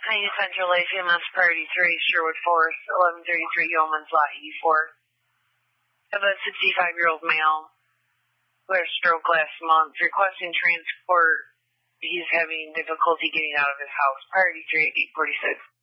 Pine Central Life EMS Priority 3, Sherwood Forest, 1133 Yeoman's Lot E4. Of a 65-year-old male who had a stroke last month, requesting transport. He's having difficulty getting out of his house. Priority 3 at 846.